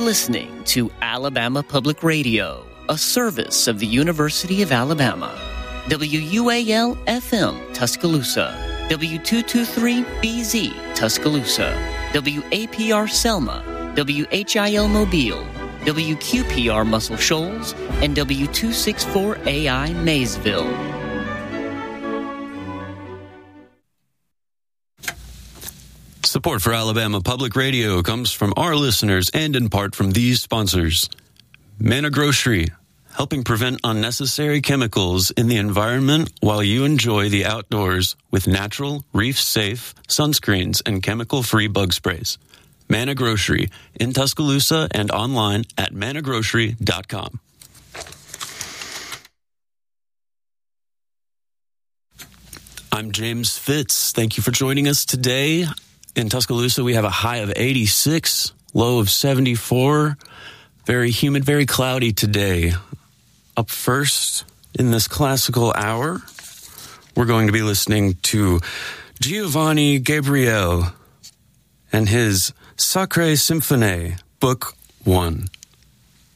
listening to Alabama Public Radio, a service of the University of Alabama. WUAL-FM Tuscaloosa, W223BZ Tuscaloosa, WAPR Selma, WHIL Mobile, WQPR Muscle Shoals, and W264AI Maysville. Support for Alabama Public Radio comes from our listeners and in part from these sponsors. Manna Grocery, helping prevent unnecessary chemicals in the environment while you enjoy the outdoors with natural, reef-safe sunscreens and chemical-free bug sprays. Manna Grocery in Tuscaloosa and online at mannagrocery.com. I'm James Fitz. Thank you for joining us today. In Tuscaloosa, we have a high of 86, low of 74. Very humid, very cloudy today. Up first in this classical hour, we're going to be listening to Giovanni Gabriel and his Sacre Symphonie, Book 1.